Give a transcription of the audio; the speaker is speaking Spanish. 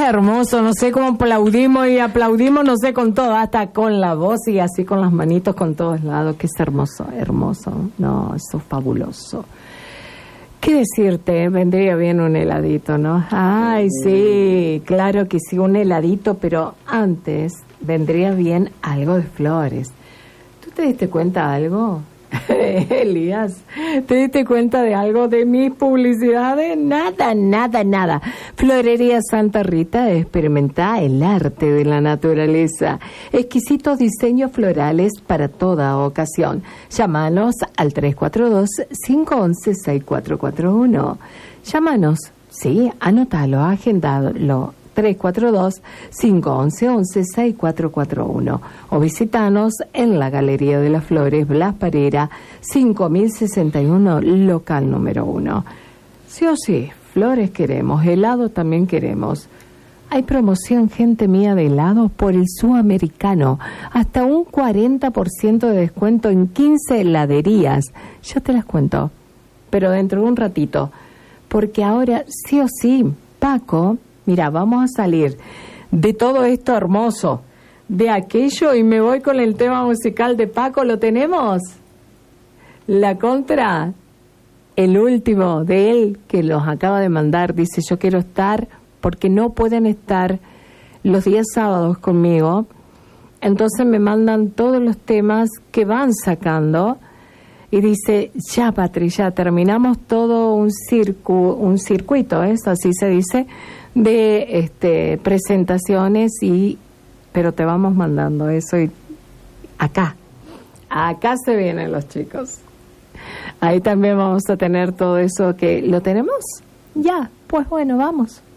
hermoso, no sé cómo aplaudimos y aplaudimos, no sé, con todo, hasta con la voz y así con las manitos con todos lados, que es hermoso, hermoso, no, eso es fabuloso. ¿Qué decirte? Vendría bien un heladito, ¿no? Ay, sí, claro que sí, un heladito, pero antes vendría bien algo de flores. ¿Tú te diste cuenta de algo? Elías, ¿te diste cuenta de algo de mis publicidades? Nada. Florería Santa Rita experimenta el arte de la naturaleza. Exquisitos diseños florales para toda ocasión. Llámanos al 342-511-6441. Llámanos, sí, anótalo, agendalo. 342-511-6441 o visitanos en la Galería de las Flores, Blas Parera, 5061, local número 1. Sí o sí, flores queremos, helado también queremos. Hay promoción, gente mía, de helados por el Sudamericano. Hasta un 40% de descuento en 15 heladerías. Yo te las cuento, pero dentro de un ratito. Porque ahora, sí o sí, Paco... Mira, vamos a salir de todo esto hermoso, de aquello, y me voy con el tema musical de Paco. ¿Lo tenemos? La contra, el último de él que los acaba de mandar, dice: yo quiero estar, porque no pueden estar los días sábados conmigo, entonces me mandan todos los temas que van sacando. Y dice: ya, Patri, ya terminamos todo un circuito, ¿es? Así se dice, de presentaciones, pero te vamos mandando eso, y acá se vienen los chicos. Ahí también vamos a tener todo eso que lo tenemos. Ya, pues bueno, vamos.